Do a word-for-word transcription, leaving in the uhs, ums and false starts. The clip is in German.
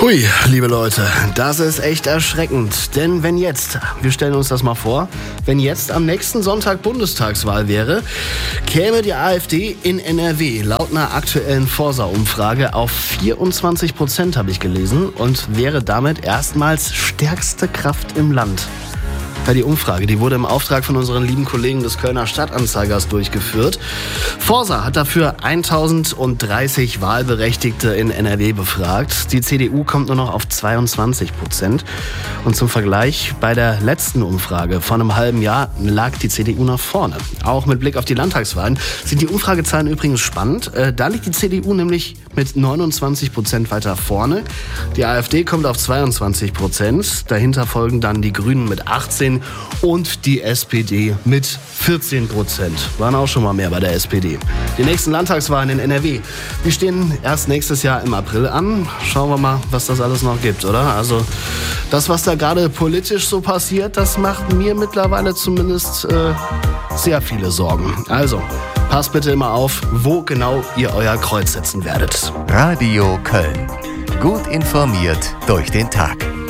Hui, liebe Leute, das ist echt erschreckend. Denn wenn jetzt, wir stellen uns das mal vor, wenn jetzt am nächsten Sonntag Bundestagswahl wäre, käme die AfD in N R W laut einer aktuellen Forsa-Umfrage auf vierundzwanzig Prozent, habe ich gelesen, und wäre damit erstmals stärkste Kraft im Land. Ja, die Umfrage, die wurde im Auftrag von unseren lieben Kollegen des Kölner Stadtanzeigers durchgeführt. Forsa hat dafür tausenddreißig Wahlberechtigte in N R W befragt. Die C D U kommt nur noch auf zweiundzwanzig Prozent. Und zum Vergleich, bei der letzten Umfrage vor einem halben Jahr lag die C D U nach vorne. Auch mit Blick auf die Landtagswahlen sind die Umfragezahlen übrigens spannend. Da liegt die C D U nämlich mit neunundzwanzig Prozent weiter vorne. Die AfD kommt auf zweiundzwanzig Prozent. Dahinter folgen dann die Grünen mit achtzehn und die S P D mit vierzehn Prozent. Waren auch schon mal mehr bei der S P D. Die nächsten Landtagswahlen in N R W, die stehen erst nächstes Jahr im April an. Schauen wir mal, was das alles noch gibt, oder? Also das, was da gerade politisch so passiert, das macht mir mittlerweile zumindest äh, sehr viele Sorgen. Also passt bitte immer auf, wo genau ihr euer Kreuz setzen werdet. Radio Köln. Gut informiert durch den Tag.